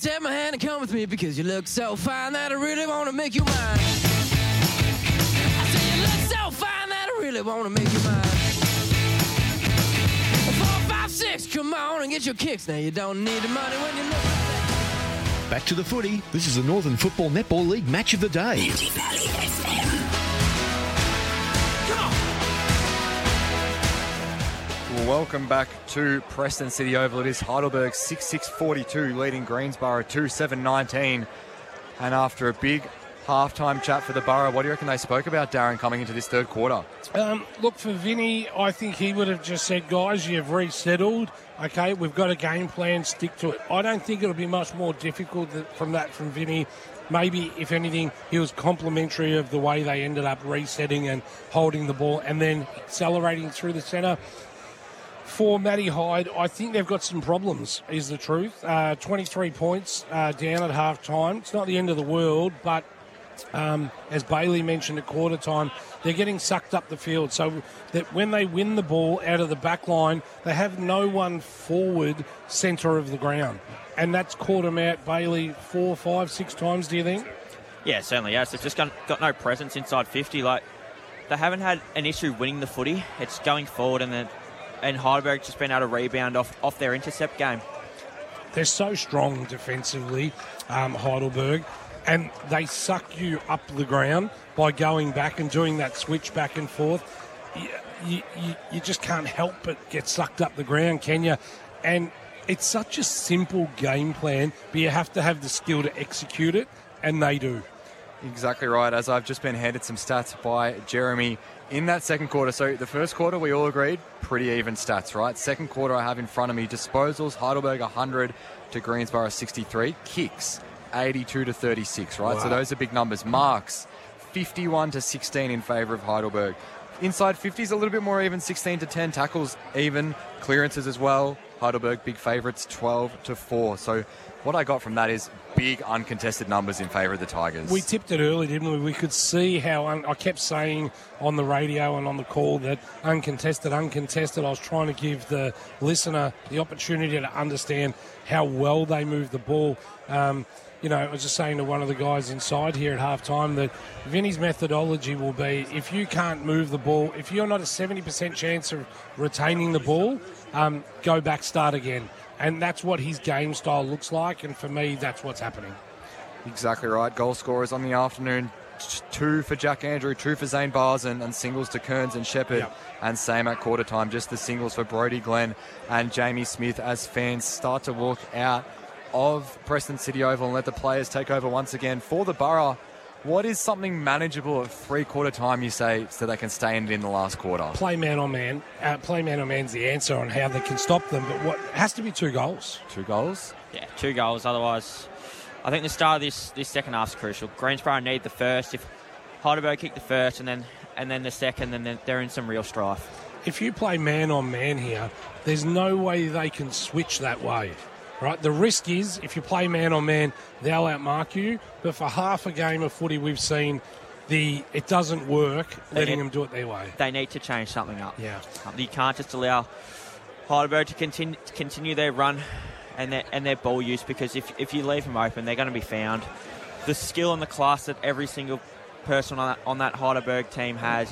take my hand and come with me because you look so fine that I really want to make you mine. I say you look so fine that I really want to make you mine. 4, 5, 6, come on and get your kicks. Now you don't need the money when you look like that. Back to the footy. This is the Northern Football Netball League Match of the Day. Welcome back to Preston City Oval. It is Heidelberg 6-6-42 leading Greensborough 2-7-19. And after a big halftime chat for the Borough, what do you reckon they spoke about, Darren, coming into this third quarter? Look, for Vinny, I think he would have just said, guys, you've resettled. Okay, we've got a game plan, stick to it. I don't think it'll be much more difficult from Vinny. Maybe, if anything, he was complimentary of the way they ended up resetting and holding the ball and then accelerating through the centre. For Matty Hyde, I think they've got some problems, is the truth. 23 points down at half-time. It's not the end of the world, but as Bailey mentioned at quarter time, they're getting sucked up the field. So that when they win the ball out of the back line, they have no one forward centre of the ground. And that's caught them out, Bailey, 4, 5, 6 times, do you think? Yeah, certainly, yes. They've just got no presence inside 50. Like, they haven't had an issue winning the footy. It's going forward, and Heidelberg's just been able to rebound off their intercept game. They're so strong defensively, Heidelberg, and they suck you up the ground by going back and doing that switch back and forth. You just can't help but get sucked up the ground, can you? And it's such a simple game plan, but you have to have the skill to execute it, and they do. Exactly right, as I've just been handed some stats by Jeremy in that second quarter. So the first quarter, we all agreed, pretty even stats, right? Second quarter, I have in front of me disposals, Heidelberg 100 to Greensborough 63. Kicks, 82 to 36, right? Wow. So those are big numbers. Marks, 51 to 16 in favour of Heidelberg. Inside 50s, a little bit more even, 16 to 10. Tackles even. Clearances as well. Heidelberg, big favourites, 12 to 4. So what I got from that is big uncontested numbers in favour of the Tigers. We tipped it early, didn't we? We could see how I kept saying on the radio and on the call that uncontested. I was trying to give the listener the opportunity to understand how well they move the ball. I was just saying to one of the guys inside here at halftime that Vinny's methodology will be, if you can't move the ball, if you're not a 70% chance of retaining the ball, go back, start again. And that's what his game style looks like, and for me, that's what's happening. Exactly right. Goal scorers on the afternoon, 2 for Jack Andrew, 2 for Zane Bars, and singles to Kearns and Shepherd. Yep. And same at quarter time, just the singles for Brody Glenn and Jamie Smith as fans start to walk out of Preston City Oval and let the players take over once again. For the Borough, what is something manageable at three-quarter time, you say, so they can stay in it in the last quarter? Play man-on-man. Play man-on-man's the answer on how they can stop them, but what has to be 2 goals. 2 goals? Yeah, 2 goals. Otherwise, I think the start of this second half is crucial. Greensborough need the first. If Heidelberg kick the first and then the second, then they're in some real strife. If you play man-on-man here, there's no way they can switch that way. Right, the risk is if you play man-on-man, they'll outmark you. But for half a game of footy, we've seen it doesn't work letting them do it their way. They need to change something up. Yeah, you can't just allow Heidelberg to continue their run and their ball use, because if you leave them open, they're going to be found. The skill and the class that every single person on that Heidelberg team has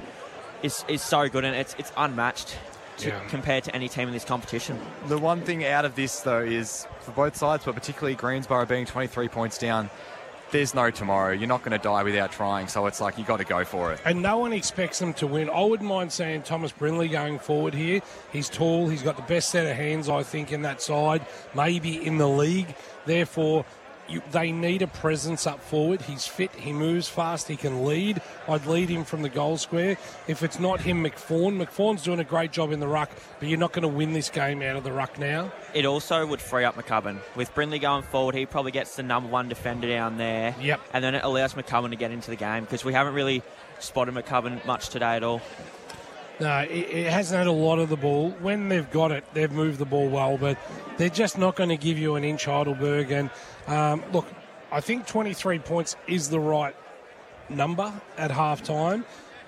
is so good, and it's unmatched. Compared to any team in this competition. The one thing out of this, though, is for both sides, but particularly Greensborough being 23 points down, there's no tomorrow. You're not going to die without trying, so it's like you got to go for it. And no one expects them to win. I wouldn't mind seeing Thomas Brindley going forward here. He's tall. He's got the best set of hands, I think, in that side, maybe in the league. Therefore, they need a presence up forward. He's fit, he moves fast, he can lead. I'd lead him from the goal square. If it's not him, McFawn's doing a great job in the ruck, but you're not going to win this game out of the ruck now. It also would free up McCubbin. With Brindley going forward, he probably gets the number 1 defender down there. Yep. And then it allows McCubbin to get into the game, because we haven't really spotted McCubbin much today at all. No, it hasn't had a lot of the ball. When they've got it, they've moved the ball well, but they're just not going to give you an inch, Heidelberg. And look, I think 23 points is the right number at half-time,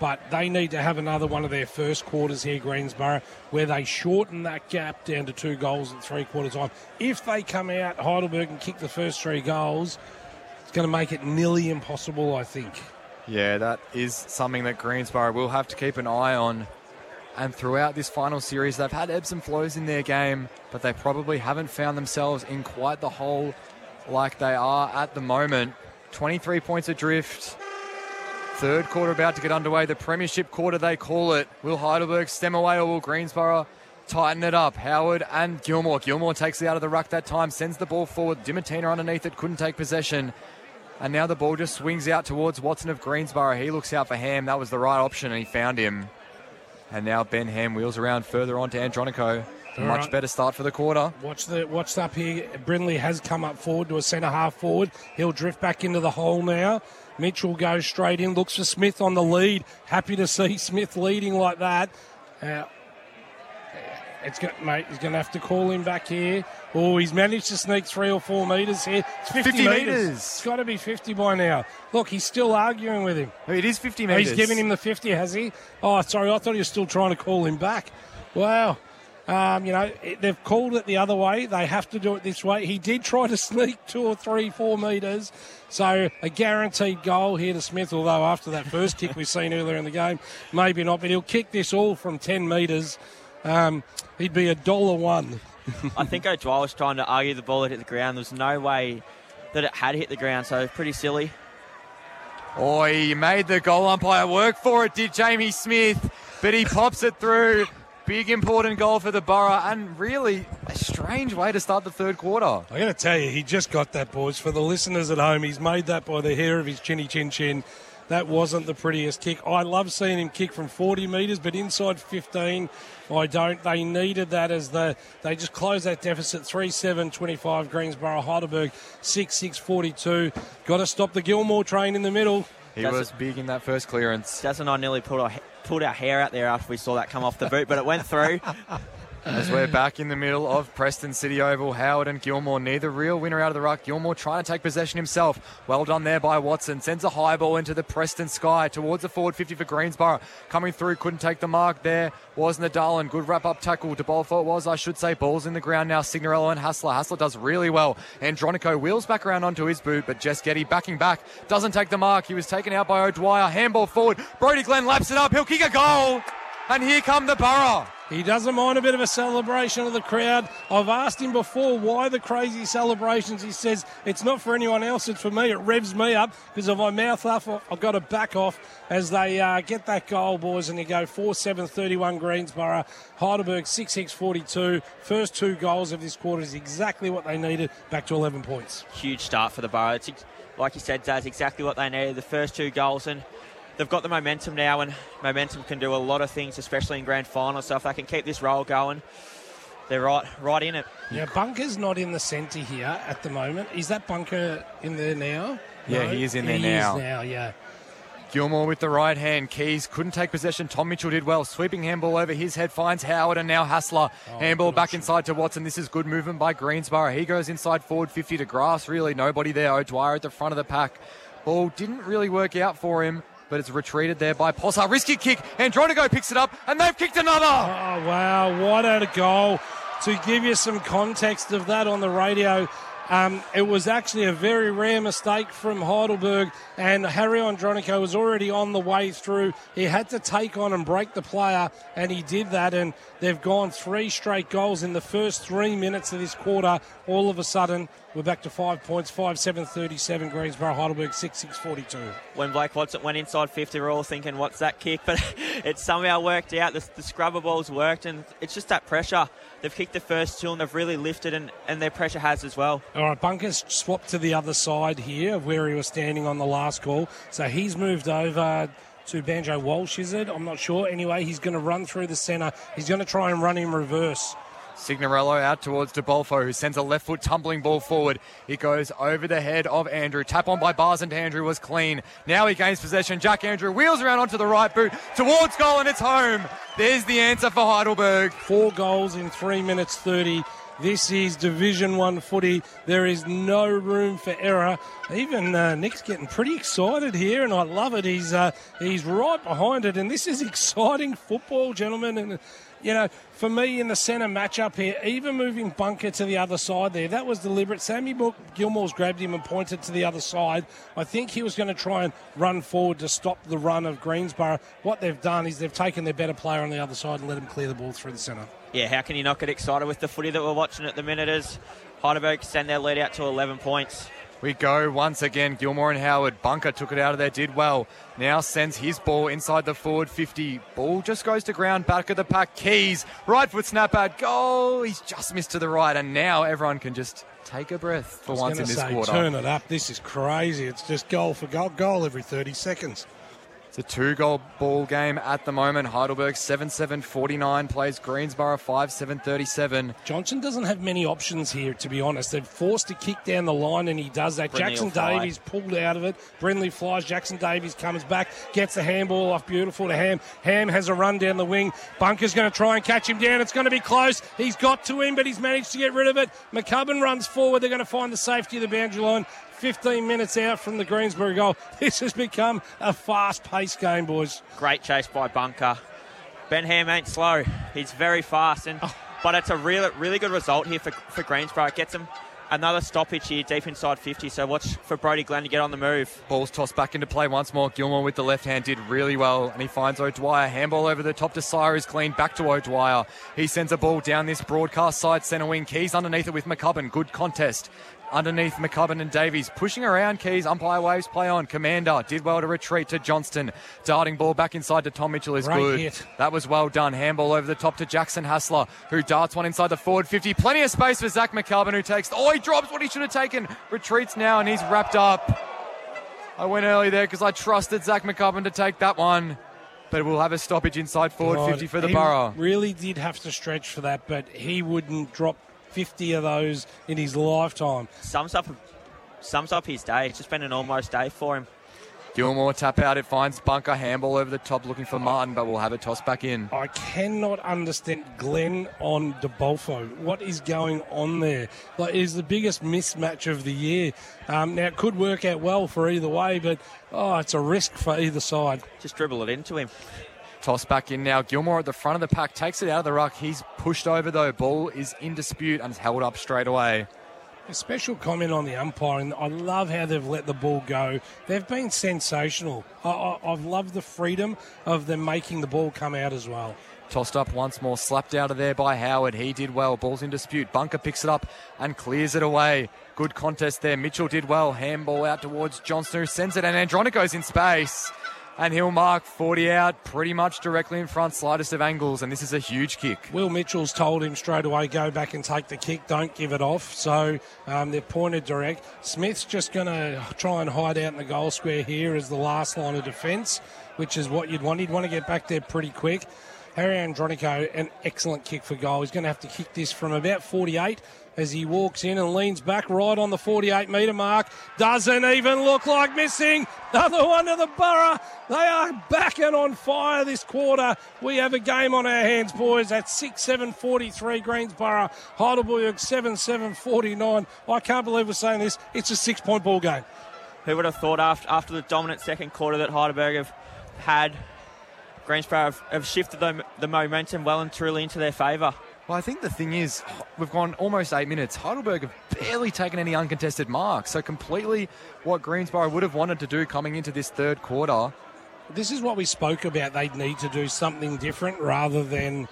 but they need to have another one of their first quarters here, Greensborough, where they shorten that gap down to 2 goals at three-quarter time. If they come out, Heidelberg, and kick the first 3 goals, it's going to make it nearly impossible, I think. Yeah, that is something that Greensborough will have to keep an eye on. And throughout this final series, they've had ebbs and flows in their game, but they probably haven't found themselves in quite the hole like they are at the moment. 23 points adrift. Third quarter about to get underway. The premiership quarter, they call it. Will Heidelberg stem away or will Greensborough tighten it up? Howard and Gilmore. Gilmore takes it out of the ruck that time, sends the ball forward. Dimatina underneath it, couldn't take possession. And now the ball just swings out towards Watson of Greensborough. He looks out for Ham. That was the right option, and he found him. And now Ben Ham wheels around further on to Andronico. Much better start for the quarter. Watch up here. Brindley has come up forward to a centre-half forward. He'll drift back into the hole now. Mitchell goes straight in, looks for Smith on the lead. Happy to see Smith leading like that. He's going to have to call him back here. Oh, he's managed to sneak 3 or 4 metres here. It's 50 metres. It's got to be 50 by now. Look, he's still arguing with him. It is 50 metres. He's giving him the 50, has he? Oh, sorry, I thought he was still trying to call him back. Wow. They've called it the other way. They have to do it this way. He did try to sneak 2 or 3, 4 metres. So a guaranteed goal here to Smith, although after that first kick we've seen earlier in the game, maybe not. But he'll kick this all from 10 metres. He'd be $1. I think O'Dwyer was trying to argue the ball had hit the ground. There's no way that it had hit the ground, so pretty silly. Oh, he made the goal umpire work for it, did Jamie Smith, but he pops it through. Big important goal for the Borough, and really a strange way to start the third quarter. I'm going to tell you, he just got that, boys. For the listeners at home, he's made that by the hair of his chinny chin chin. That wasn't the prettiest kick. I love seeing him kick from 40 metres, but inside 15, I don't. They needed that as they just closed that deficit 3-7-25. Greensborough, Heidelberg 6-6-42. Got to stop the Gilmore train in the middle. He was big in that first clearance. Daz and I nearly pulled our hair out there after we saw that come off the boot, but it went through. As we're back in the middle of Preston City Oval, Howard and Gilmore, neither real winner out of the ruck. Gilmore trying to take possession himself. Well done there by Watson. Sends a high ball into the Preston sky towards the forward 50 for Greensborough. Coming through, couldn't take the mark there. Was Nadal. Good wrap-up tackle. De Bolfort was, I should say. Ball's in the ground now. Signorello and Hassler. Hassler does really well. Andronico wheels back around onto his boot, but Jess Getty backing back. Doesn't take the mark. He was taken out by O'Dwyer. Handball forward. Brody Glenn laps it up. He'll kick a goal. And here come the Borough. He doesn't mind a bit of a celebration of the crowd. I've asked him before why the crazy celebrations. He says, it's not for anyone else, it's for me. It revs me up because if I mouth off, I've got to back off as they get that goal, boys. And you go 4-7-31 Greensborough. Heidelberg 6-6-42. First 2 goals of this quarter is exactly what they needed. Back to 11 points. Huge start for the Borough. It's, like you said, Daz, exactly what they needed. The first 2 goals, and they've got the momentum now, and momentum can do a lot of things, especially in grand final. So if they can keep this roll going, they're right in it. Yeah, Bunker's not in the centre here at the moment. Is that Bunker in there now? Yeah, he is in there now. He is now, yeah. Gilmore with the right hand. Keys couldn't take possession. Tom Mitchell did well. Sweeping handball over his head, finds Howard, and now Hassler. Handball back inside to Watson. This is good movement by Greensborough. He goes inside forward 50 to grass. Really nobody there. O'Dwyer at the front of the pack. Ball didn't really work out for him, but it's retreated there by Possar. Risky kick. Andronico picks it up, and they've kicked another. Oh, wow. What a goal. To give you some context of that on the radio, it was actually a very rare mistake from Heidelberg, and Harry Andronico was already on the way through. He had to take on and break the player, and he did that, and they've gone 3 straight goals in the first 3 minutes of this quarter. All of a sudden, we're back to 5 points, 5-7-37, Greensborough, Heidelberg 6-6-42. When Blake Watson went inside 50, we're all thinking, what's that kick? But it somehow worked out. The scrubber balls worked, and it's just that pressure. They've kicked the first 2, and they've really lifted, and their pressure has as well. All right, Bunker's swapped to the other side here of where he was standing on the last call. So he's moved over to Banjo Walsh, is it? I'm not sure. Anyway, he's going to run through the centre. He's going to try and run in reverse. Signorello out towards De Bolfo, who sends a left foot tumbling ball forward. It goes over the head of Andrew. Tap on by Bars, and Andrew was clean. Now he gains possession. Jack Andrew wheels around onto the right boot towards goal, and it's home. There's the answer for Heidelberg. 4 goals in 3 minutes 30. This is Division 1 footy. There is no room for error. Even Nick's getting pretty excited here, and I love it. He's right behind it, and this is exciting football, gentlemen. And you know, for me in the centre matchup here, even moving Bunker to the other side there, that was deliberate. Sammy Gilmore's grabbed him and pointed to the other side. I think he was going to try and run forward to stop the run of Greensborough. What they've done is they've taken their better player on the other side and let him clear the ball through the centre. Yeah, how can you not get excited with the footy that we're watching at the minute as Heidelberg send their lead out to 11 points. We go once again. Gilmore and Howard. Bunker took it out of there, did well. Now sends his ball inside the forward 50. Ball just goes to ground, back of the pack. Keys, right foot snap out, goal. He's just missed to the right, and now everyone can just take a breath for once in this quarter. Turn it up. This is crazy. It's just goal for goal every 30 seconds. It's a 2-goal ball game at the moment. Heidelberg 7-7-49 plays Greensborough 5-7-37. Johnson doesn't have many options here, to be honest. They're forced to kick down the line, and he does that. Jackson Davies pulled out of it. Brindley flies. Jackson Davies comes back, gets the handball off beautiful to Ham. Ham has a run down the wing. Bunker's going to try and catch him down. It's going to be close. He's got to him, but he's managed to get rid of it. McCubbin runs forward. They're going to find the safety of the boundary line. 15 minutes out from the Greensborough goal. This has become a fast-paced game, boys. Great chase by Bunker. Ben Ham ain't slow. He's very fast, but it's a really good result here for Greensborough. It gets them another stoppage here deep inside 50, so watch for Brody Glenn to get on the move. Ball's tossed back into play once more. Gilmore with the left hand did really well, and he finds O'Dwyer. Handball over the top to Sire is clean. Back to O'Dwyer. He sends a ball down this broadcast side centre wing. Keys underneath it with McCubbin. Good contest. Underneath McCubbin and Davies. Pushing around Keys. Umpire waves play on. Commander did well to retreat to Johnston. Darting ball back inside to Tom Mitchell is Great good. Hit. That was well done. Handball over the top to Jackson Hassler, who darts one inside the forward 50. Plenty of space for Zach McCubbin, who takes... he drops what he should have taken. Retreats now, and he's wrapped up. I went early there because I trusted Zach McCubbin to take that one. But we'll have a stoppage inside forward 50 for the Borough. Really did have to stretch for that, but he wouldn't drop 50 of those in his lifetime. Sums up his day. It's just been an almost day for him. Gilmore tap out. It finds Bunker. Handball over the top looking for Martin, but we'll have a toss back in. I cannot understand Glenn on DeBolfo. What is going on there? Like, it is the biggest mismatch of the year. Now, it could work out well for either way, but it's a risk for either side. Just dribble it into him. Toss back in now. Gilmore at the front of the pack takes it out of the ruck. He's pushed over though. Ball is in dispute and is held up straight away. A special comment on the umpiring. I love how they've let the ball go. They've been sensational. I've loved the freedom of them making the ball come out as well. Tossed up once more, slapped out of there by Howard. He did well. Ball's in dispute. Bunker picks it up and clears it away. Good contest there. Mitchell did well. Handball out towards Johnston, who sends it, and Andronico's in space. And he'll mark 40 out pretty much directly in front, slightest of angles, and this is a huge kick. Will Mitchell's told him straight away, go back and take the kick, don't give it off. So they're pointed direct. Smith's just going to try and hide out in the goal square here as the last line of defence, which is what you'd want. He'd want to get back there pretty quick. Harry Andronico, an excellent kick for goal. He's going to have to kick this from about 48 as he walks in and leans back right on the 48-metre mark. Doesn't even look like missing. Another one to the Borough. They are back and on fire this quarter. We have a game on our hands, boys. At 6-7-43 Greensborough. Heidelberg 7-7-49. I can't believe we're saying this. It's a 6-point ball game. Who would have thought after the dominant second quarter that Heidelberg have had, Greensborough have shifted the momentum well and truly into their favour. Well, I think the thing is, we've gone almost 8 minutes. Heidelberg have barely taken any uncontested marks. So completely what Greensborough would have wanted to do coming into this third quarter. This is what we spoke about. They need to do something different rather than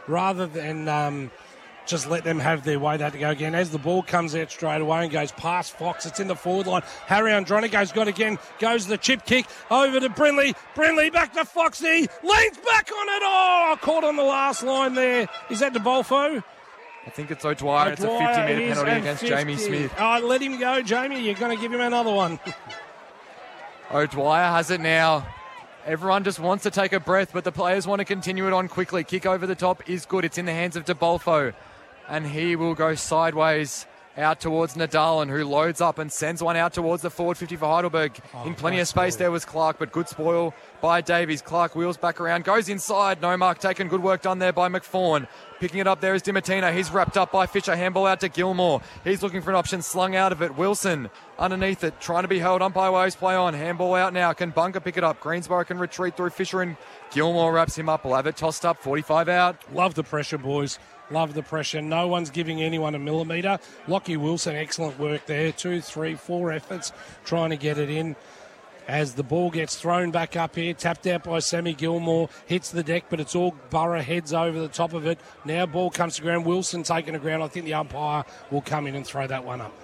just let them have their way. They have to go again. As the ball comes out straight away and goes past Fox, it's in the forward line. Harry Andronico's got again, goes the chip kick over to Brindley. Brindley back to Foxy, leans back on it. Caught on the last line there. Is that DeBolfo? I think it's O'Dwyer. It's a 50-metre penalty against 50. Jamie Smith. Let him go, Jamie. You're going to give him another one. O'Dwyer has it now. Everyone just wants to take a breath, but the players want to continue it on quickly. Kick over the top is good. It's in the hands of DeBolfo, and he will go sideways out towards Nadalen, who loads up and sends one out towards the forward 50 for Heidelberg. In plenty of space there was Clark, but good spoil by Davies. Clark wheels back around, goes inside. No mark taken. Good work done there by McFawn. Picking it up there is Dimatina. He's wrapped up by Fisher. Handball out to Gilmore. He's looking for an option, slung out of it. Wilson underneath it, trying to be held. Umpire waves play on. Handball out now. Can Bunker pick it up? Greensboro can retreat through Fisher, and Gilmore wraps him up. We'll have it tossed up. 45 out. Love the pressure, boys. Love the pressure. No one's giving anyone a millimetre. Lockie Wilson, excellent work there. 2, 3, 4 efforts trying to get it in. As the ball gets thrown back up here, tapped out by Sammy Gilmore, hits the deck, but it's all Borough heads over the top of it. Now ball comes to ground. Wilson taking the ground. I think the umpire will come in and throw that one up.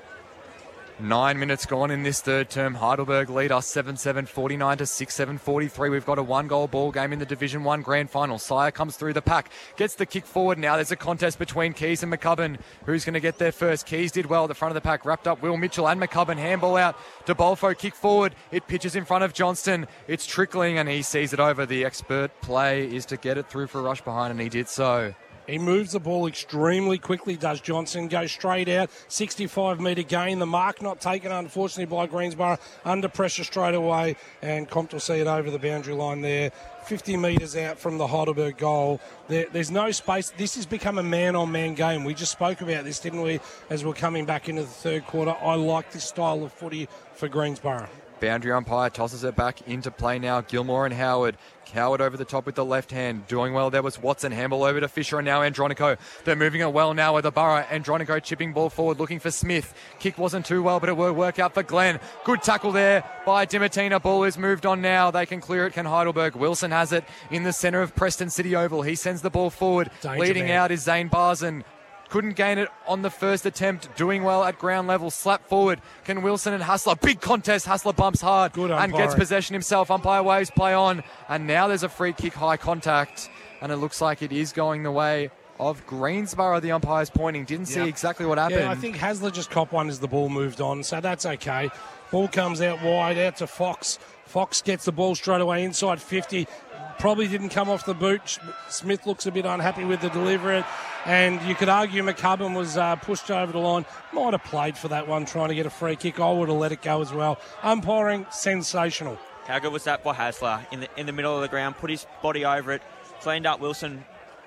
9 minutes gone in this third term. Heidelberg lead us 7-7, 49 to 6-7, 43. We've got a 1-goal ball game in the Division 1 Grand Final. Sire comes through the pack, gets the kick forward. Now there's a contest between Keys and McCubbin. Who's going to get there first? Keys did well at the front of the pack, wrapped up Will Mitchell and McCubbin. Handball out to Bolfo, kick forward. It pitches in front of Johnston. It's trickling and he sees it over. The expert play is to get it through for a rush behind, and he did so. He moves the ball extremely quickly, does Johnson. Goes straight out, 65-metre gain. The mark not taken, unfortunately, by Greensboro. Under pressure straight away, and Compt will see it over the boundary line there. 50 metres out from the Heidelberg goal. There's no space. This has become a man-on-man game. We just spoke about this, didn't we, as we're coming back into the third quarter. I like this style of footy for Greensboro. Boundary umpire tosses it back into play now. Gilmore and Howard. Howard over the top with the left hand. Doing well there was Watson. Handball over to Fisher and now Andronico. They're moving it well now with the Borough. Andronico chipping ball forward looking for Smith. Kick wasn't too well, but it will work out for Glenn. Good tackle there by Dimatina. Ball is moved on now. They can clear it. Can Heidelberg. Wilson has it in the centre of Preston City Oval. He sends the ball forward. Danger Leading man. out is Zane Barzan. Couldn't gain it on the first attempt. Doing well at ground level. Slap forward. Can Wilson and Hassler. Big contest. Hassler bumps hard Good and gets possession himself. Umpire waves play on. And now there's a free kick, high contact. And it looks like it is going the way of Greensboro. The umpire's pointing. Didn't see exactly what happened. Yeah, I think Hasler just copped one as the ball moved on, so that's okay. Ball comes out wide, out to Fox. Fox gets the ball straight away inside 50. Probably didn't come off the boot. Smith looks a bit unhappy with the delivery. And you could argue McCubbin was pushed over the line. Might have played for that one, trying to get a free kick. I would have let it go as well. Umpiring, sensational. How good was that by Hasler in the middle of the ground? Put his body over it, cleaned up Wilson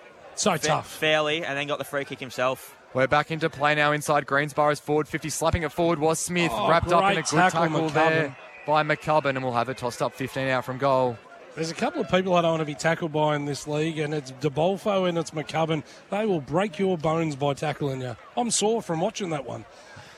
So tough. fairly, and then got the free kick himself. We're back into play now inside Greensboro's forward 50. Slapping it forward was Smith. Wrapped up in a good tackle there by McCubbin. And we'll have it tossed up 15 out from goal. There's a couple of people I don't want to be tackled by in this league, and it's DeBolfo and it's McCubbin. They will break your bones by tackling you. I'm sore from watching that one.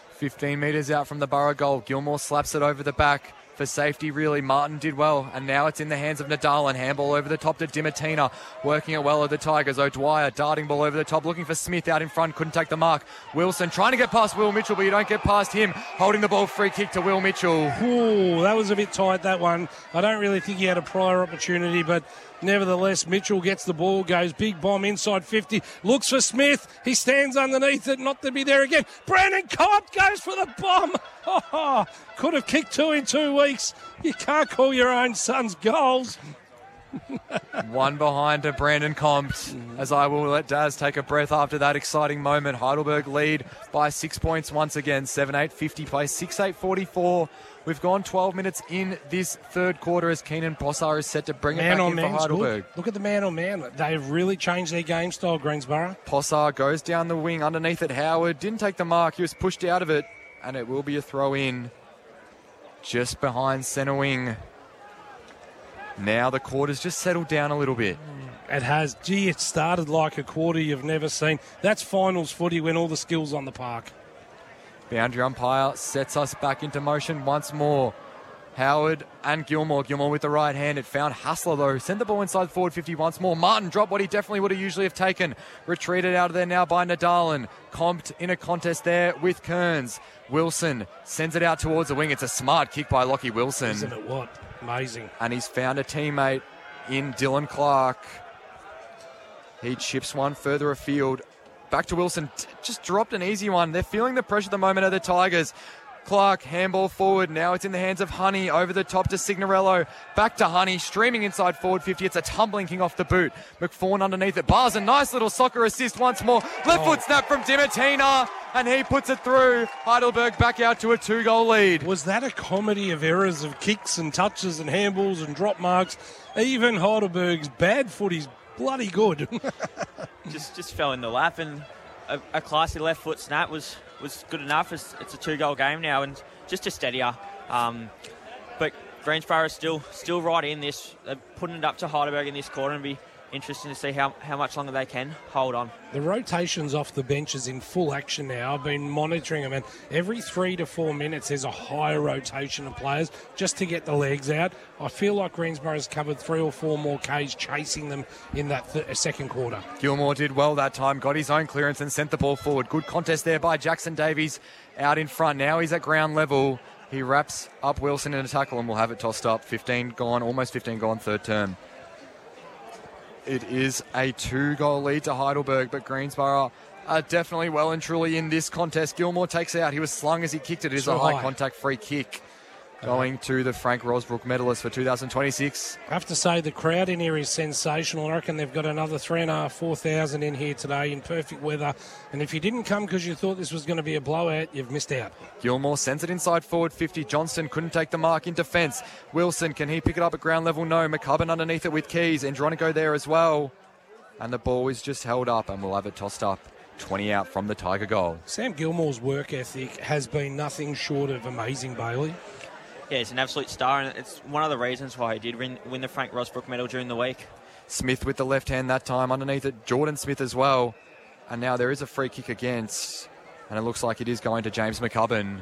15 metres out from the Borough goal. Gilmore slaps it over the back for safety, really. Martin did well, and now it's in the hands of Nadal, and handball over the top to Dimatina, working it well at the Tigers. O'Dwyer darting ball over the top, looking for Smith out in front, couldn't take the mark. Wilson trying to get past Will Mitchell, but you don't get past him. Holding the ball, free kick to Will Mitchell. Ooh, that was a bit tight, that one. I don't really think he had a prior opportunity, but nevertheless, Mitchell gets the ball, goes big bomb inside 50, looks for Smith. He stands underneath it, not to be there again. Brandon Cobb goes for the bomb. Oh, could have kicked 2 in 2 weeks. You can't call your own son's goals. One behind to Brandon Compt, as I will let Daz take a breath after that exciting moment. Heidelberg lead by 6 points once again, 7-8, 50 play, 6-8, 44. We've gone 12 minutes in this third quarter as Keenan Possar is set to bring it back in for Heidelberg. Look at the man-on-man. They've really changed their game style, Greensboro. Possar goes down the wing underneath it. Howard didn't take the mark. He was pushed out of it, and it will be a throw-in just behind centre wing. Now the quarter's just settled down a little bit. It has. Gee, it started like a quarter you've never seen. That's finals footy when all the skill's on the park. Boundary umpire sets us back into motion once more. Howard and Gilmore. Gilmore with the right hand. It found Hassler, though. Sent the ball inside forward 50 once more. Martin dropped what he definitely would have usually have taken. Retreated out of there now by Nadalen. Compt in a contest there with Kearns. Wilson sends it out towards the wing. It's a smart kick by Lockie Wilson. Isn't it what? Amazing. And he's found a teammate in Dylan Clark. He chips one further afield. Back to Wilson. Just dropped an easy one. They're feeling the pressure at the moment of the Tigers. Clark, handball forward. Now it's in the hands of Honey. Over the top to Signorello. Back to Honey. Streaming inside forward 50. It's a tumbling king off the boot. McFawn underneath it. Bars a nice little soccer assist once more. Left foot snap from Dimatina. And he puts it through. Heidelberg back out to a 2-goal lead. Was that a comedy of errors of kicks and touches and handballs and drop marks? Even Heidelberg's bad footy's bloody good. just fell in the lap, and a classy left foot snap was good enough. It's a 2-goal game now, and just a steadier. But Greensboro is still right in this. They're putting it up to Heidelberg in this quarter, and be interesting to see how much longer they can hold on. The rotations off the bench is in full action now. I've been monitoring them, and every 3 to 4 minutes there's a higher rotation of players just to get the legs out. I feel like Greensboro's covered 3 or 4 more Ks chasing them in that second quarter. Gilmore did well that time, got his own clearance and sent the ball forward. Good contest there by Jackson Davies out in front. Now he's at ground level. He wraps up Wilson in a tackle and will have it tossed up. 15 gone, almost 15 gone, third term. It is a 2-goal lead to Heidelberg, but Greensboro are definitely well and truly in this contest. Gilmore takes it out. He was slung as he kicked it. It is a high-contact free kick going to the Frank Rosbrook medalist for 2026. I have to say the crowd in here is sensational. I reckon they've got another 3,500-4,000 in here today in perfect weather. And if you didn't come because you thought this was going to be a blowout, you've missed out. Gilmore sends it inside forward 50. Johnston couldn't take the mark in defence. Wilson, can he pick it up at ground level? No. McCubbin underneath it with Keys. Andronico there as well. And the ball is just held up, and we'll have it tossed up. 20 out from the Tiger goal. Sam Gilmore's work ethic has been nothing short of amazing, Bailey. Yeah, he's an absolute star, and it's one of the reasons why he did win the Frank Rosbrook medal during the week. Smith with the left hand that time. Underneath it, Jordan Smith as well. And now there is a free kick against, and it looks like it is going to James McCubbin.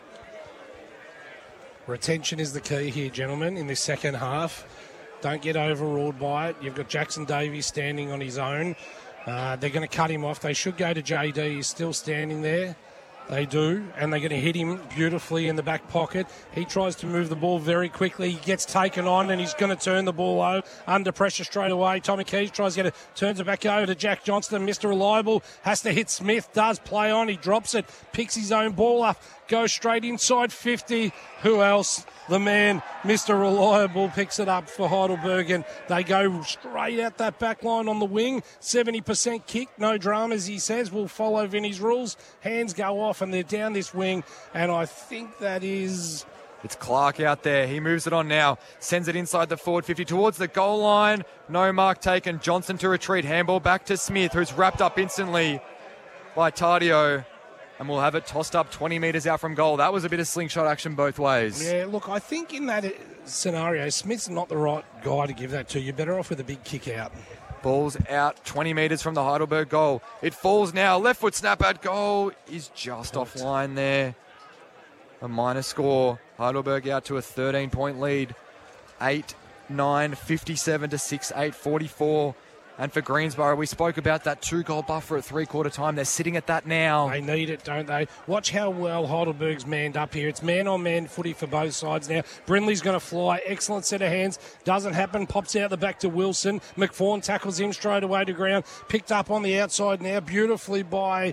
Retention is the key here, gentlemen, in this second half. Don't get overawed by it. You've got Jackson Davies standing on his own. They're going to cut him off. They should go to JD. He's still standing there. They do, and they're going to hit him beautifully in the back pocket. He tries to move the ball very quickly. He gets taken on, and he's going to turn the ball over under pressure straight away. Tommy Keys tries to get it, turns it back over to Jack Johnston. Mr. Reliable has to hit Smith, does play on. He drops it, picks his own ball up, goes straight inside 50. Who else? The man, Mr. Reliable, picks it up for Heidelberg, and they go straight out that back line on the wing. 70% kick, no dramas, he says. We'll follow Vinny's rules. Hands go off, and they're down this wing, and I think that is... It's Clark out there. He moves it on now. Sends it inside the forward 50 towards the goal line. No mark taken. Johnson to retreat. Handball back to Smith, who's wrapped up instantly by Tardio. And we'll have it tossed up 20 metres out from goal. That was a bit of slingshot action both ways. Yeah, look, I think in that scenario, Smith's not the right guy to give that to. You're better off with a big kick out. Ball's out 20 metres from the Heidelberg goal. It falls now. Left foot snap at goal is just offline there. A minor score. Heidelberg out to a 13-point lead. 8-9, 57 to 6-8, 44. And for Greensboro, we spoke about that 2-goal buffer at three-quarter time. They're sitting at that now. They need it, don't they? Watch how well Heidelberg's manned up here. It's man-on-man footy for both sides now. Brindley's going to fly. Excellent set of hands. Doesn't happen. Pops out the back to Wilson. McFawn tackles him straight away to ground. Picked up on the outside now beautifully by...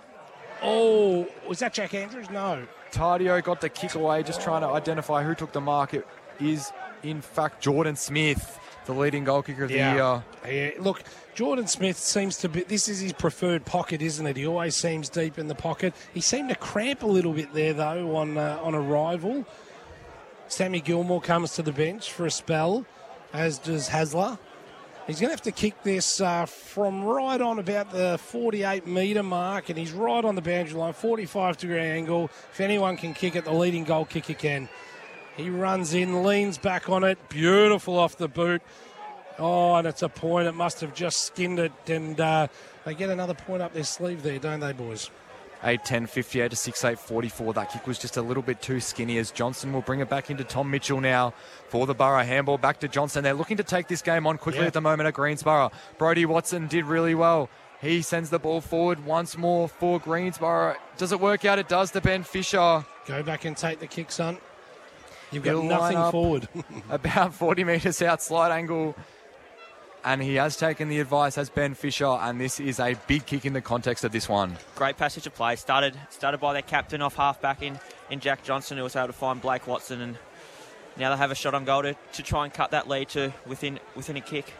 Oh, was that Jack Andrews? No. Tardio got the kick away, just trying to identify who took the mark. It is, in fact, Jordan Smith, the leading goal kicker of the year. Yeah, look, Jordan Smith seems to be... This is his preferred pocket, isn't it? He always seems deep in the pocket. He seemed to cramp a little bit there, though, on arrival. Sammy Gilmore comes to the bench for a spell, as does Hasler. He's going to have to kick this from right on about the 48-metre mark, and he's right on the boundary line, 45-degree angle. If anyone can kick it, the leading goal kicker can. He runs in, leans back on it. Beautiful off the boot. Oh, and it's a point. It must have just skinned it, and they get another point up their sleeve there, don't they, boys? 8-10, 58 to 6-8, 44. That kick was just a little bit too skinny as Johnson will bring it back into Tom Mitchell now for the Borough. Handball back to Johnson. They're looking to take this game on quickly at the moment at Greensboro. Brody Watson did really well. He sends the ball forward once more for Greensboro. Does it work out? It does to Ben Fisher. Go back and take the kick, son. You've got nothing forward. About 40 metres out, slight angle. And he has taken the advice as Ben Fisher, and this is a big kick in the context of this one. Great passage of play. Started by their captain off half-back in in Jack Johnson, who was able to find Blake Watson, and now they have a shot on goal to try and cut that lead to within a kick.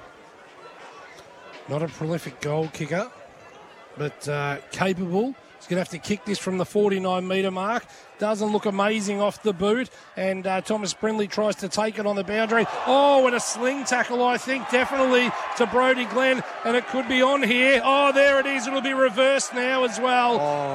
Not a prolific goal kicker, but capable. He's going to have to kick this from the 49-metre mark. Doesn't look amazing off the boot. And Thomas Brindley tries to take it on the boundary. Oh, and a sling tackle, I think, definitely to Brodie Glenn. And it could be on here. Oh, there it is. It'll be reversed now as well.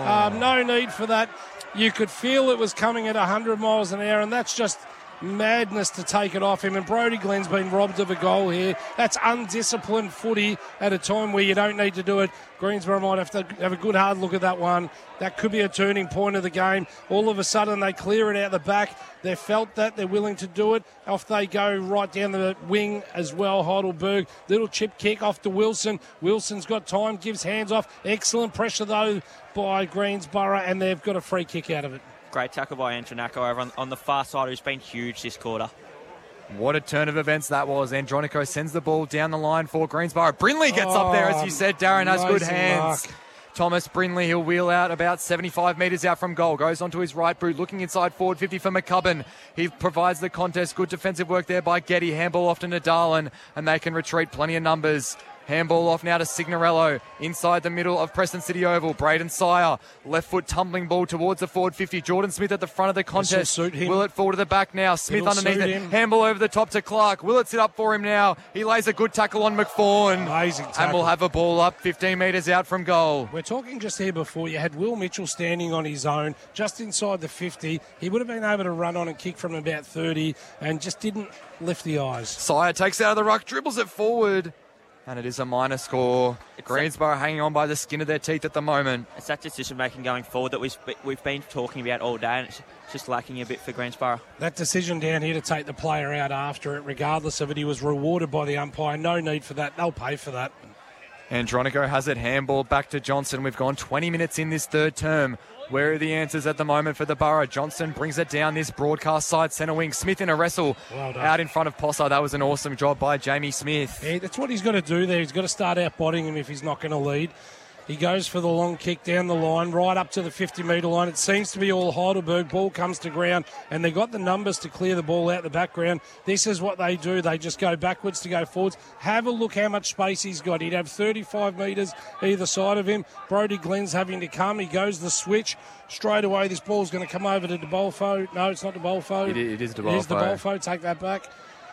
No need for that. You could feel it was coming at 100 miles an hour, and that's just madness to take it off him. And Brodie Glenn's been robbed of a goal here. That's undisciplined footy at a time where you don't need to do it. Greensborough might have to have a good hard look at that one. That could be a turning point of the game. All of a sudden they clear it out the back. They've felt that. They're willing to do it. Off they go right down the wing as well, Heidelberg. Little chip kick off to Wilson. Wilson's got time, gives hands off. Excellent pressure though by Greensborough, and they've got a free kick out of it. Great tackle by Andronico over on the far side, who's been huge this quarter. What a turn of events that was. Andronico sends the ball down the line for Greensborough. Brindley gets up there, as you said, Darren, has good hands. Mark. Thomas Brindley, he'll wheel out about 75 metres out from goal. Goes onto his right boot, looking inside forward 50 for McCubbin. He provides the contest. Good defensive work there by Getty. Handball off to Nadalin, and they can retreat plenty of numbers. Handball off now to Signorello inside the middle of Preston City Oval. Braden Sire, left foot tumbling ball towards the forward 50. Jordan Smith at the front of the contest. Will it fall to the back now? Smith underneath it. Handball over the top to Clark. Will it sit up for him now? He lays a good tackle on McFawn. Amazing tackle. And we'll have a ball up 15 metres out from goal. We're talking just here before. You had Will Mitchell standing on his own just inside the 50. He would have been able to run on and kick from about 30 and just didn't lift the eyes. Sire takes out of the ruck, dribbles it forward. And it is a minor score. Greensborough hanging on by the skin of their teeth at the moment. It's that decision-making going forward that we've been talking about all day, and it's just lacking a bit for Greensborough. That decision down here to take the player out after it, regardless of it, he was rewarded by the umpire. No need for that. They'll pay for that. Andronico has it, handball back to Johnson. We've gone 20 minutes in this third term. Where are the answers at the moment for the Borough? Johnson brings it down this broadcast side centre wing. Smith in a wrestle out in front of Possa. That was an awesome job by Jamie Smith. Yeah, that's what he's got to do there. He's got to start out botting him if he's not going to lead. He goes for the long kick down the line, right up to the 50-metre line. It seems to be all Heidelberg. Ball comes to ground, and they've got the numbers to clear the ball out the background. This is what they do. They just go backwards to go forwards. Have a look how much space he's got. He'd have 35 metres either side of him. Brodie Glenn's having to come. He goes the switch. Straight away, this ball's going to come over to DeBolfo. No, it's not DeBolfo. It is DeBolfo. It is DeBolfo. Take that back.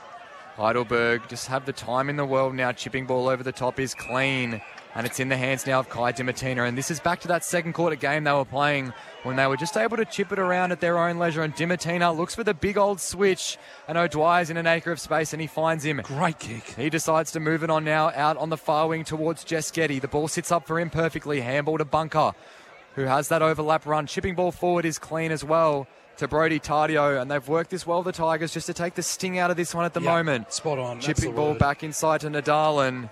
Heidelberg just have the time in the world now. Chipping ball over the top is clean. And it's in the hands now of Kai Dimatina. And this is back to that second quarter game they were playing when they were just able to chip it around at their own leisure. And Dimatina looks for the big old switch. And O'Dwyer's in an acre of space and he finds him. Great kick. He decides to move it on now out on the far wing towards Jess Getty. The ball sits up for him perfectly. Handball to Bunker, who has that overlap run. Chipping ball forward is clean as well to Brody Tardio. And they've worked this well, the Tigers, just to take the sting out of this one at the moment. Spot on. Chipping ball back inside to Nadalin.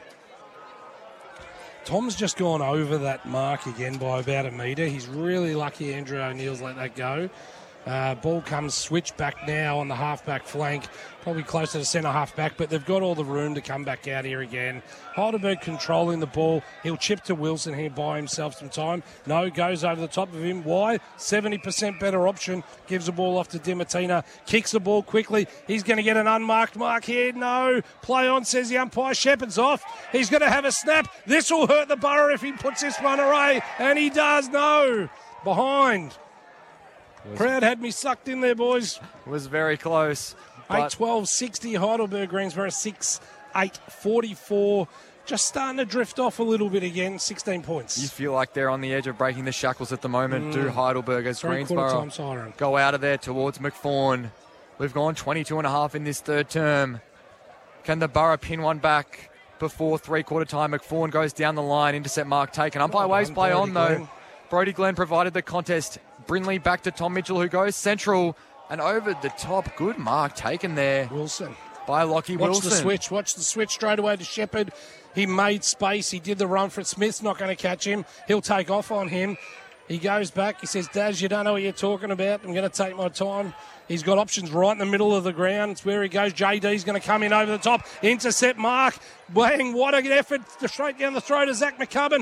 Tom's just gone over that mark again by about a metre. He's really lucky Andrew O'Neill's let that go. Ball comes switch back now on the half-back flank, probably closer to centre-half-back, but they've got all the room to come back out here again. Heidelberg controlling the ball. He'll chip to Wilson here, buy himself some time. No, goes over the top of him. Why? 70% better option. Gives the ball off to Dimatina. Kicks the ball quickly. He's going to get an unmarked mark here. No. Play on, says the umpire. Shepherd's off. He's going to have a snap. This will hurt the Borough if he puts this one away. And he does. No. Behind. Crowd had me sucked in there, boys. It was very close. 8-12-60, Heidelberg, Greensborough 6-8-44. Just starting to drift off a little bit again, 16 points. You feel like they're on the edge of breaking the shackles at the moment. Do Heidelberg as Greensborough go out of there towards McFawn. We've gone 22.5 in this third term. Can the Borough pin one back before three-quarter time? McFawn goes down the line, intercept mark taken. Umpire waves play on, though. Brodie Glenn provided the contest. Brindley back to Tom Mitchell, who goes central and over the top. Good mark taken there. Wilson. By Lockie Wilson. Watch the switch straight away to Shepherd. He made space. He did the run for it. Smith's not going to catch him. He'll take off on him. He goes back. He says, Daz, you don't know what you're talking about. I'm going to take my time. He's got options right in the middle of the ground. It's where he goes. JD's going to come in over the top. Intercept mark. Bang, what an effort. Straight down the throat of Zach McCubbin.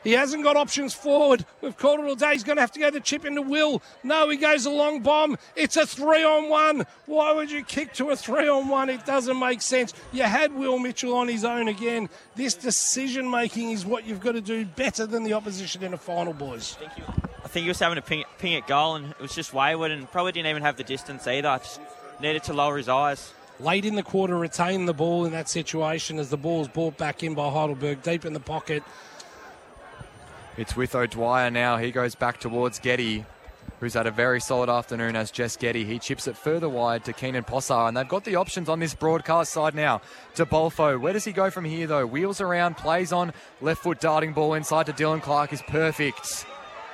He hasn't got options forward. We've called it all day. He's going to have to go the chip into Will. No, he goes a long bomb. It's a 3-on-1. Why would you kick to a 3-on-1? It doesn't make sense. You had Will Mitchell on his own again. This decision-making is what you've got to do better than the opposition in a final, boys. I think he was having a ping at goal, and it was just wayward, and probably didn't even have the distance either. Just needed to lower his eyes. Late in the quarter, retain the ball in that situation as the ball is brought back in by Heidelberg, deep in the pocket. It's with O'Dwyer now. He goes back towards Getty, who's had a very solid afternoon as Jess Getty. He chips it further wide to Keenan Possar, and they've got the options on this broadcast side now to Bolfo. Where does he go from here, though? Wheels around, plays on, left foot darting ball inside to Dylan Clark is perfect.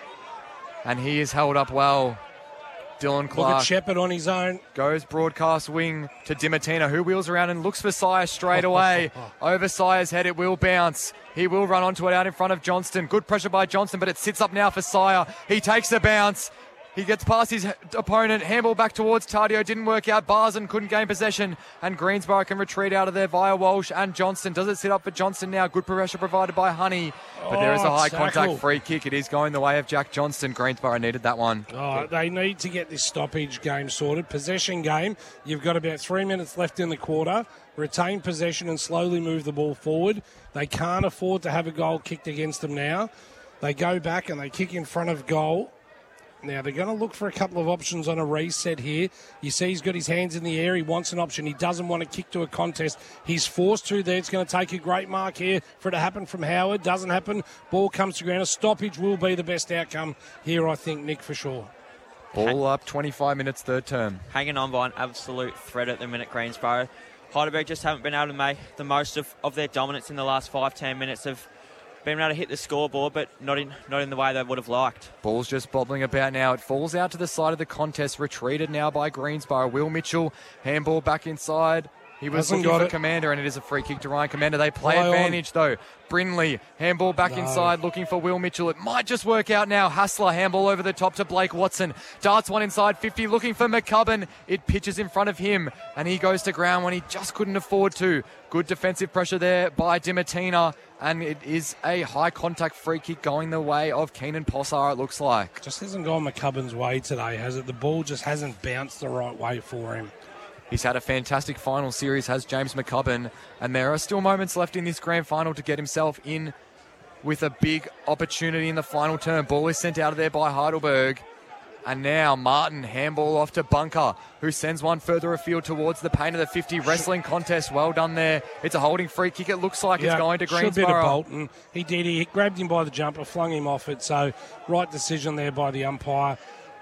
And he is held up well. Dylan Clark. Look at Shepherd on his own. Goes broadcast wing to Dimatina, who wheels around and looks for Sire straight away. Over Sire's head, it will bounce. He will run onto it out in front of Johnston. Good pressure by Johnston, but it sits up now for Sire. He takes the bounce. He gets past his opponent. Handball back towards Tardio. Didn't work out. Barzan couldn't gain possession. And Greensboro can retreat out of there via Walsh and Johnston. Does it sit up for Johnston now? Good pressure provided by Honey. But there is a high contact free kick. It is going the way of Jack Johnston. Greensboro needed that one. They need to get this stoppage game sorted. Possession game. You've got about 3 minutes left in the quarter. Retain possession and slowly move the ball forward. They can't afford to have a goal kicked against them now. They go back and they kick in front of goal. Now, they're going to look for a couple of options on a reset here. You see he's got his hands in the air. He wants an option. He doesn't want to kick to a contest. He's forced to there. It's going to take a great mark here for it to happen from Howard. Doesn't happen. Ball comes to ground. A stoppage will be the best outcome here, I think, Nick, for sure. Ball up, 25 minutes, third term. Hanging on by an absolute thread at the minute, Greensboro. Heidelberg just haven't been able to make the most of their dominance in the last 5-10 minutes of been able to hit the scoreboard, but not in the way they would have liked. Ball's just bobbling about now. It falls out to the side of the contest. Retreated now by Greensboro. Will Mitchell, handball back inside. He was looking for Commander, and it is a free kick to Ryan Commander. They play advantage, though. Brindley, handball back inside, looking for Will Mitchell. It might just work out now. Hassler, handball over the top to Blake Watson. Darts one inside 50, looking for McCubbin. It pitches in front of him, and he goes to ground when he just couldn't afford to. Good defensive pressure there by Dimatina, and it is a high contact free kick going the way of Keenan Possar, it looks like. Just hasn't gone McCubbin's way today, has it? The ball just hasn't bounced the right way for him. He's had a fantastic final series, has James McCubbin, and there are still moments left in this grand final to get himself in with a big opportunity in the final term. Ball is sent out of there by Heidelberg. And now Martin, handball off to Bunker, who sends one further afield towards the paint of the 50. Wrestling contest, well done there. It's a holding free kick. It looks like it's going to Greensboro. Should be to Bolton. He did. He grabbed him by the jumper, flung him off it. So right decision there by the umpire.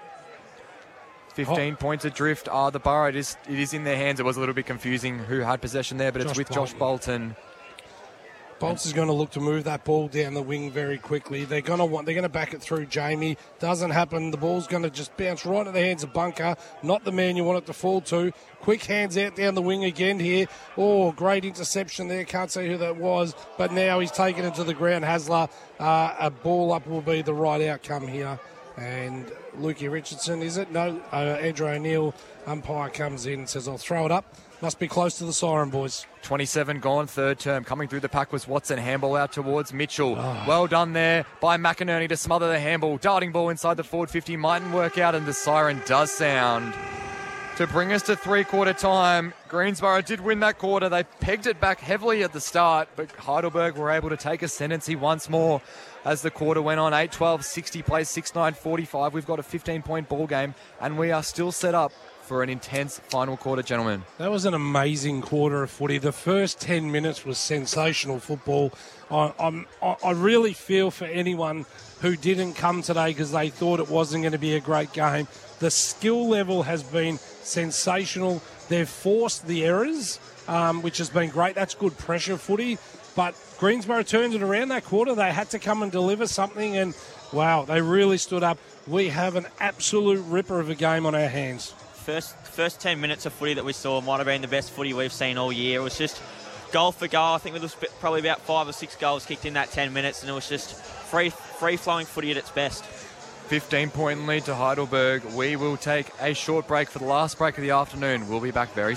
15 points adrift. The Borough, it is in their hands. It was a little bit confusing who had possession there, but it's with Josh Bolton. Bolts is going to look to move that ball down the wing very quickly. They're going to back it through Jamie. Doesn't happen. The ball's going to just bounce right into the hands of Bunker. Not the man you want it to fall to. Quick hands out down the wing again here. Oh, great interception there. Can't see who that was. But now he's taken it to the ground. Hasler, a ball up will be the right outcome here. And Lukey Richardson, is it? No, Andrew O'Neill, umpire, comes in and says, I'll throw it up. Must be close to the siren, boys. 27 gone, third term. Coming through the pack was Watson. Handball out towards Mitchell. Well done there by McInerney to smother the handball. Darting ball inside the forward 50. Mightn't work out, and the siren does sound. To bring us to three-quarter time, Greensboro did win that quarter. They pegged it back heavily at the start, but Heidelberg were able to take ascendancy once more as the quarter went on. 8-12, 60 plays, 6-9, 45. We've got a 15-point ball game, and we are still set up for an intense final quarter, gentlemen. That was an amazing quarter of footy. The first 10 minutes was sensational football. I really feel for anyone who didn't come today because they thought it wasn't going to be a great game. The skill level has been sensational. They've forced the errors, which has been great. That's good pressure footy. But Greensboro turned it around that quarter. They had to come and deliver something, and wow, they really stood up. We have an absolute ripper of a game on our hands. First 10 minutes of footy that we saw might have been the best footy we've seen all year. It was just goal for goal. I think there was probably about 5 or 6 goals kicked in that 10 minutes, and it was just free-flowing footy at its best. 15-point lead to Heidelberg. We will take a short break for the last break of the afternoon. We'll be back very soon.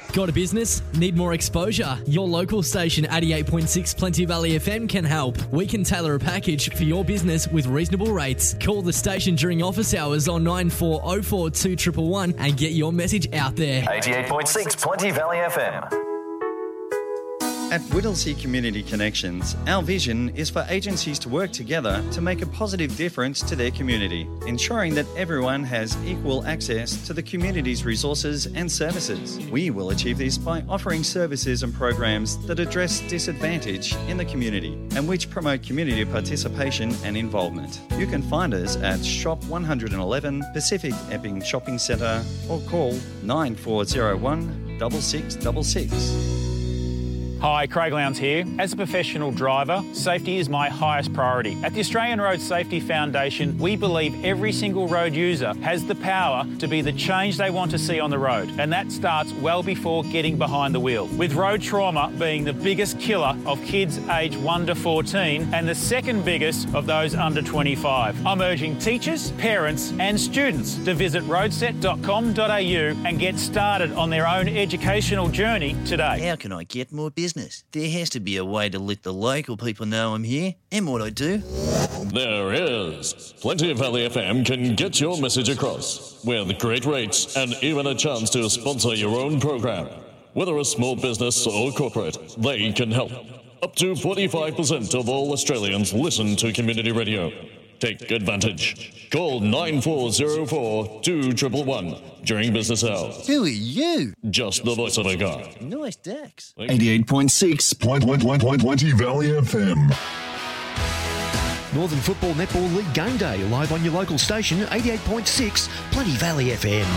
Got a business? Need more exposure? Your local station 88.6 Plenty Valley FM can help. We can tailor a package for your business with reasonable rates. Call the station during office hours on 9404 2111 and get your message out there. 88.6 Plenty Valley FM. At Whittlesea Community Connections, our vision is for agencies to work together to make a positive difference to their community, ensuring that everyone has equal access to the community's resources and services. We will achieve this by offering services and programs that address disadvantage in the community and which promote community participation and involvement. You can find us at Shop 111 Pacific Epping Shopping Centre or call 9401 6666. Hi, Craig Lowndes here. As a professional driver, safety is my highest priority. At the Australian Road Safety Foundation, we believe every single road user has the power to be the change they want to see on the road, and that starts well before getting behind the wheel. With road trauma being the biggest killer of kids aged 1 to 14 and the second biggest of those under 25. I'm urging teachers, parents and students to visit roadset.com.au and get started on their own educational journey today. How can I get more business? There has to be a way to let the local people know I'm here and what I do. There is. Plenty Valley FM can get your message across with great rates and even a chance to sponsor your own program. Whether a small business or corporate, they can help. Up to 45% of all Australians listen to community radio. Take advantage. Call 9404 2111 during business hours. Who are you? Just the voice of a guy. Nice Dax. 88.6 Plenty Valley FM. Northern Football Netball League Game Day, live on your local station, 88.6 Plenty Valley FM.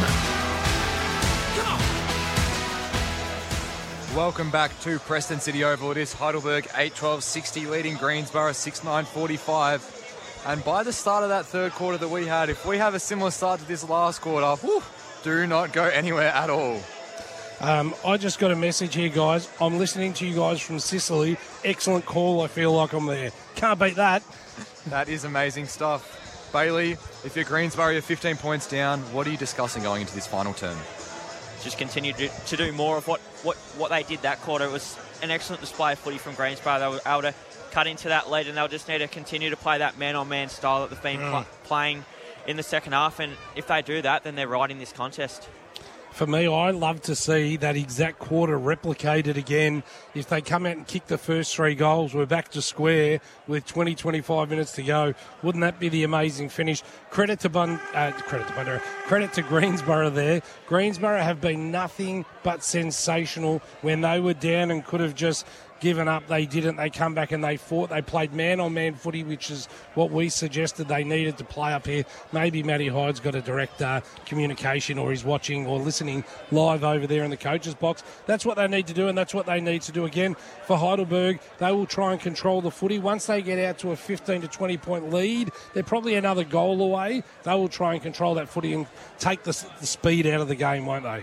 Welcome back to Preston City Oval. It is Heidelberg 8-12-60 leading Greensborough 6-9-45. And by the start of that third quarter that we had, if we have a similar start to this last quarter, do not go anywhere at all. I just got a message here, guys. I'm listening to you guys from Sicily. Excellent call. I feel like I'm there. Can't beat that. That is amazing stuff. Bailey, if you're Greensborough, you're 15 points down. What are you discussing going into this final term? Just continue to do more of what they did that quarter. It was an excellent display of footy from Greensborough. They were able to cut into that lead, and they'll just need to continue to play that man-on-man style that they've been playing in the second half. And if they do that, then they're right in this contest. For me, I love to see that exact quarter replicated again. If they come out and kick the first 3 goals, we're back to square with 20-25 minutes to go. Wouldn't that be the amazing finish? Credit to Greensborough there. Greensborough have been nothing but sensational when they were down and could have just given up. They didn't. They come back and they fought. They played man-on-man footy, which is what we suggested they needed to play up here. Maybe Matty Hyde's got a direct communication, or he's watching or listening live over there in the coach's box. That's what they need to do, and that's what they need to do again. For Heidelberg, they will try and control the footy. Once they get out to a 15 to 20-point lead, they're probably another goal away. They will try and control that footy and take the speed out of the game, won't they?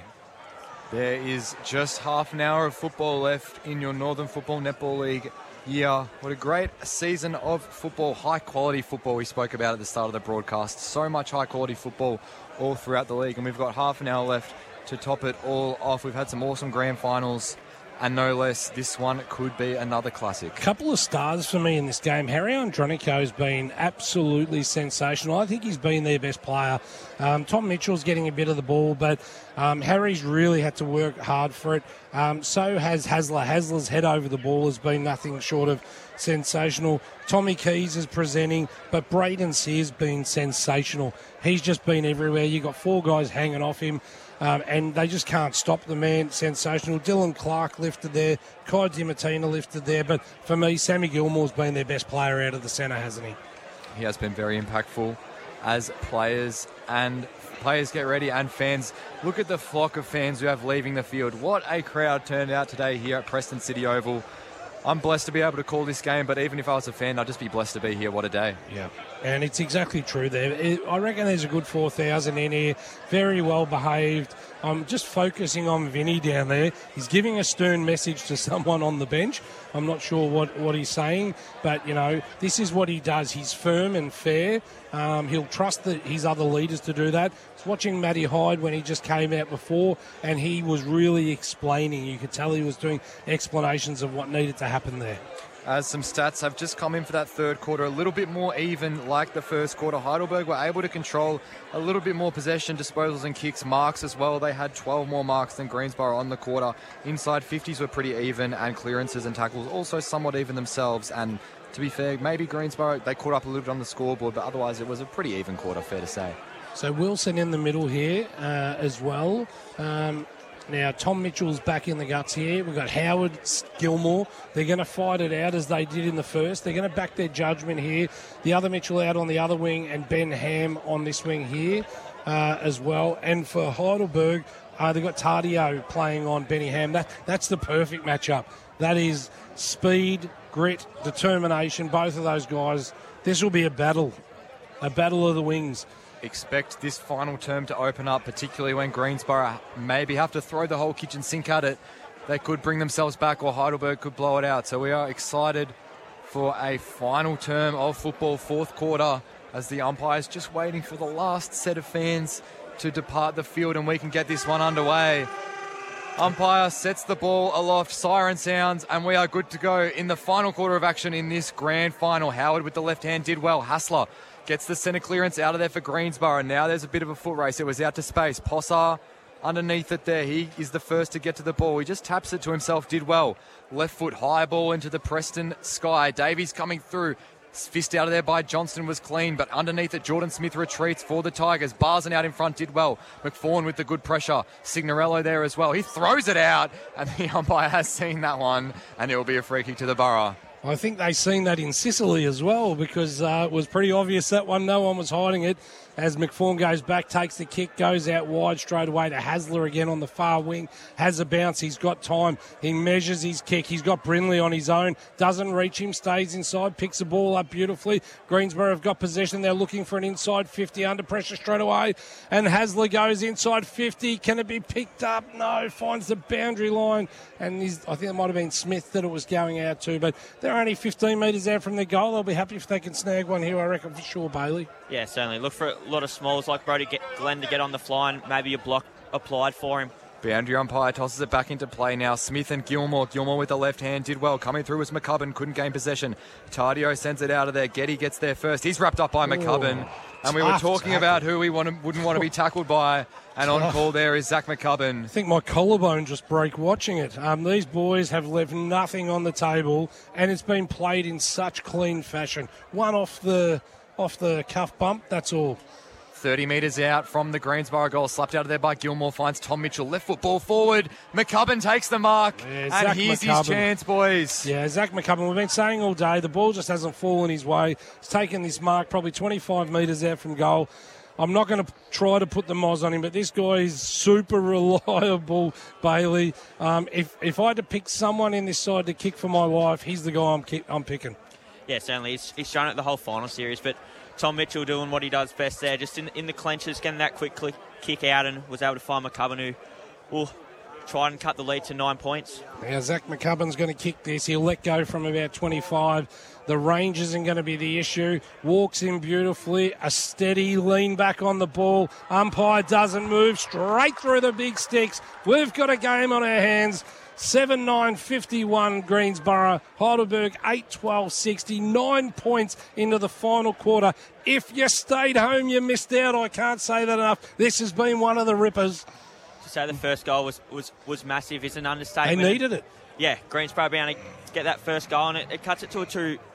There is just half an hour of football left in your Northern Football Netball League year. What a great season of football, high-quality football we spoke about at the start of the broadcast. So much high-quality football all throughout the league, and we've got half an hour left to top it all off. We've had some awesome grand finals, and no less, this one could be another classic. Couple of stars for me in this game. Harry Andronico has been absolutely sensational. I think he's been their best player. Tom Mitchell's getting a bit of the ball, but Harry's really had to work hard for it. So has Hasler. Hasler's head over the ball has been nothing short of sensational. Tommy Keys is presenting, but Braden Sears been sensational. He's just been everywhere. You've got 4 guys hanging off him. And they just can't stop the man. Sensational. Dylan Clark lifted there. Kai DiMartino lifted there. But for me, Sammy Gilmore's been their best player out of the centre, hasn't he? He has been very impactful as players, and players get ready, and fans. Look at the flock of fans we have leaving the field. What a crowd turned out today here at Preston City Oval. I'm blessed to be able to call this game, but even if I was a fan, I'd just be blessed to be here. What a day. Yeah, and it's exactly true there. I reckon there's a good 4,000 in here. Very well behaved. I'm just focusing on Vinny down there. He's giving a stern message to someone on the bench. I'm not sure what he's saying, but, this is what he does. He's firm and fair. He'll trust his other leaders to do that. watching Matty Hyde when he just came out before, and he was really explaining. You could tell he was doing explanations of what needed to happen there. As some stats have just come in for that third quarter, a little bit more even like the first quarter. Heidelberg were able to control a little bit more possession, disposals and kicks, marks as well. They had 12 more marks than Greensboro on the quarter. Inside 50s were pretty even, and clearances and tackles also somewhat even themselves. And to be fair, maybe Greensboro, they caught up a little bit on the scoreboard, but otherwise it was a pretty even quarter, fair to say. So Wilson in the middle here as well. Now, Tom Mitchell's back in the guts here. We've got Howard, Gilmore. They're going to fight it out as they did in the first. They're going to back their judgment here. The other Mitchell out on the other wing and Ben Ham on this wing here as well. And for Heidelberg, they've got Tardio playing on Benny Ham. That's the perfect matchup. That is speed, grit, determination, both of those guys. This will be a battle of the wings. Expect this final term to open up, particularly when Greensboro maybe have to throw the whole kitchen sink at it. They could bring themselves back, or Heidelberg could blow it out. So we are excited for a final term of football, fourth quarter, as the umpire's just waiting for the last set of fans to depart the field and we can get this one underway. Umpire sets the ball aloft, siren sounds, and we are good to go in the final quarter of action in this grand final. Howard with the left hand did well. Hassler gets the centre clearance out of there for Greensboro. Now there's a bit of a foot race. It was out to space. Possar underneath it there. He is the first to get to the ball. He just taps it to himself. Did well. Left foot high ball into the Preston sky. Davies coming through. Fist out of there by Johnston was clean, but underneath it, Jordan Smith retreats for the Tigers. Barson out in front did well. McFawn with the good pressure. Signorello there as well. He throws it out, and the umpire has seen that one, and it will be a free kick to the Borough. I think they've seen that in Sicily as well, because it was pretty obvious that one. No one was hiding it. As McFawn goes back, takes the kick, goes out wide straight away to Hasler again on the far wing. Has a bounce. He's got time. He measures his kick. He's got Brindley on his own. Doesn't reach him. Stays inside. Picks the ball up beautifully. Greensboro have got possession. They're looking for an inside 50 under pressure straight away. And Hasler goes inside 50. Can it be picked up? No. Finds the boundary line. And I think it might have been Smith that it was going out to. But they're only 15 metres out from their goal. They'll be happy if they can snag one here, I reckon, for sure, Bailey. Yeah, certainly. Look for a lot of smalls like Brody Glenn to get on the fly and maybe a block applied for him. Boundary umpire tosses it back into play now. Smith and Gilmore. Gilmore with the left hand did well. Coming through was McCubbin. Couldn't gain possession. Tardio sends it out of there. Getty gets there first. He's wrapped up by McCubbin. And we were talking about who we wouldn't want to be tackled by. And on call there is Zach McCubbin. I think my collarbone just broke watching it. These boys have left nothing on the table, and it's been played in such clean fashion. One off the cuff bump, that's all. 30 metres out from the Greensboro goal. Slapped out of there by Gilmore. Finds Tom Mitchell. Left foot ball forward. McCubbin takes the mark. Yeah, and here's his chance, boys. Yeah, Zach McCubbin. We've been saying all day, the ball just hasn't fallen his way. He's taken this mark probably 25 metres out from goal. I'm not going to try to put the moz on him, but this guy is super reliable, Bailey. If I had to pick someone in this side to kick for my life, he's the guy I'm picking. Yeah, certainly. He's shown it the whole final series, but Tom Mitchell doing what he does best there, just in the clenches, getting that quick kick out, and was able to find McCubbin, who will try and cut the lead to 9 points. Now, Zach McCubbin's going to kick this. He'll let go from about 25. The range isn't going to be the issue. Walks in beautifully. A steady lean back on the ball. Umpire doesn't move. Straight through the big sticks. We've got a game on our hands. 7-9-51 Greensboro. Heidelberg 8-12-60. 9 points into the final quarter. If you stayed home, you missed out. I can't say that enough. This has been one of the rippers. To say the first goal was massive is an understatement. They needed it. Yeah, Greensboro being able to get that first goal, and it cuts it to a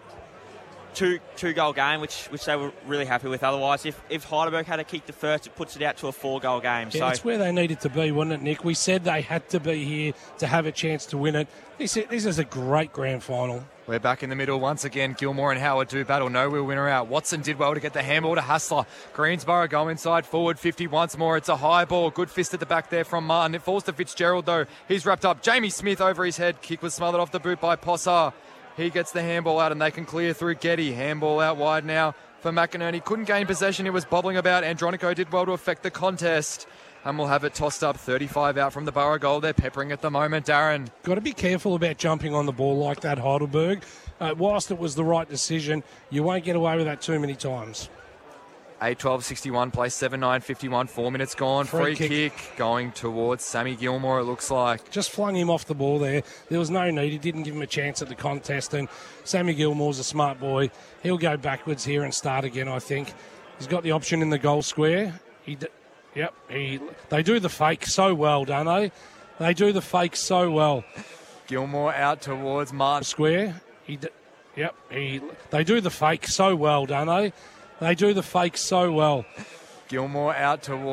two-goal game, which they were really happy with. Otherwise, if Heidelberg had to kick the first, it puts it out to a 4-goal game. Yeah, that's where they needed to be, wasn't it, Nick? We said they had to be here to have a chance to win it. This is a great grand final. We're back in the middle once again. Gilmore and Howard do battle. No real winner out. Watson did well to get the handball to Hassler. Greensboro go inside forward 50 once more. It's a high ball. Good fist at the back there from Martin. It falls to Fitzgerald though. He's wrapped up. Jamie Smith over his head. Kick was smothered off the boot by Possar. He gets the handball out and they can clear through Getty. Handball out wide now for McInerney. Couldn't gain possession. It was bobbling about. Andronico did well to affect the contest. And we'll have it tossed up. 35 out from the Borough goal. They're peppering at the moment, Darren. Got to be careful about jumping on the ball like that, Heidelberg. Whilst it was the right decision, you won't get away with that too many times. 8:12:61, play 7:9:51, 4 minutes gone. Free kick going towards Sammy Gilmore, it looks like. Just flung him off the ball there. There was no need. He didn't give him a chance at the contest, and Sammy Gilmore's a smart boy. He'll go backwards here and start again, I think. He's got the option in the goal square. They do the fake so well, don't they? They do the fake so well. Gilmore out towards Martin. Square. They do the fake so well, don't they? They do the fake so well. Gilmore out towards